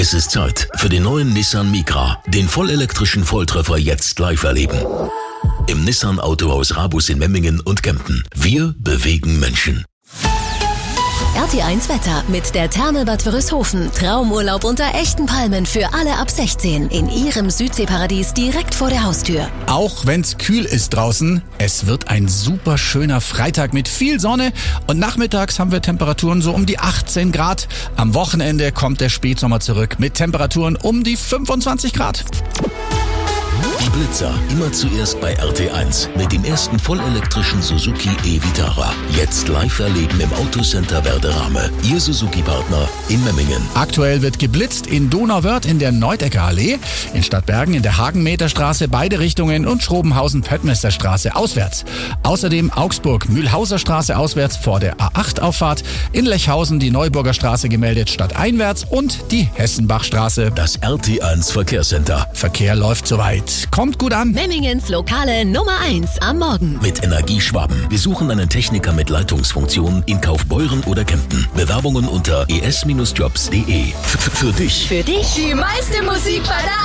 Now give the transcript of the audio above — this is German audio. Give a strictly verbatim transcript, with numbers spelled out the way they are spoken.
Es ist Zeit für den neuen Nissan Micra, den vollelektrischen Volltreffer jetzt live erleben. Im Nissan Autohaus Rabus in Memmingen und Kempten. Wir bewegen Menschen. R T eins Wetter mit der Therme Bad Wörishofen. Traumurlaub unter echten Palmen für alle ab sechzehn. In Ihrem Südseeparadies direkt vor der Haustür. Auch wenn's kühl ist draußen, es wird ein super schöner Freitag mit viel Sonne und nachmittags haben wir Temperaturen so um die achtzehn Grad. Am Wochenende kommt der Spätsommer zurück mit Temperaturen um die fünfundzwanzig Grad. Die Blitzer immer zuerst bei R T eins mit dem ersten vollelektrischen Suzuki e-Vitara. Jetzt live erleben im Autocenter Werderame. Ihr Suzuki-Partner in Memmingen. Aktuell wird geblitzt in Donauwörth in der Neudecker Allee, in Stadtbergen in der Hagenmeterstraße beide Richtungen und Schrobenhausen-Pöttmesterstraße auswärts. Außerdem Augsburg-Mühlhauser Straße auswärts vor der A acht Auffahrt, in Lechhausen die Neuburger Straße gemeldet stadteinwärts und die Hessenbachstraße. Das R T eins Verkehrscenter. Verkehr läuft soweit. Kommt gut an. Memmingens lokale Nummer eins am Morgen. Mit Energieschwaben. Wir suchen einen Techniker mit Leitungsfunktion in Kaufbeuren oder Kempten. Bewerbungen unter e s Bindestrich jobs punkt de. F- Für dich. Für dich Die meiste Musik bei der